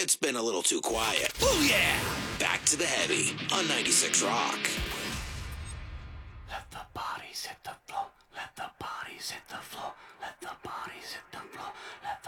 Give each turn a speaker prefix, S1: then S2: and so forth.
S1: it's been a little too quiet. Oh yeah! Back to the heavy on 96 Rock.
S2: Let the bodies hit the floor. Let the bodies hit the floor. Let the bodies hit the floor. Let the